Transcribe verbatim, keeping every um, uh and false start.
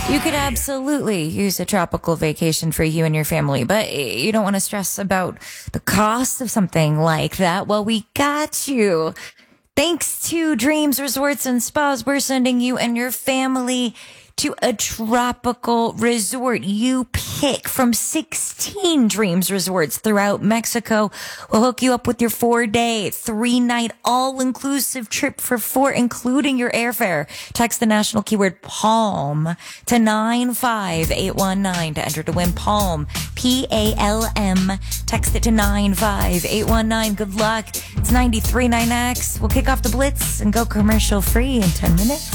You could absolutely use a tropical vacation for you and your family, but you don't want to stress about the cost of something like that. Well, we got you. Thanks to Dreams Resorts and Spas, we're sending you and your family to a tropical resort. You pick from sixteen Dreams Resorts throughout Mexico. We'll hook you up with your four-day, three-night, all-inclusive trip for four, including your airfare. Text the national keyword PALM to nine five eight one nine to enter to win. PALM, P A L M. Text it to nine five eight one nine. Good luck. It's ninety-three point nine X. We'll kick off the Blitz and go commercial-free in ten minutes.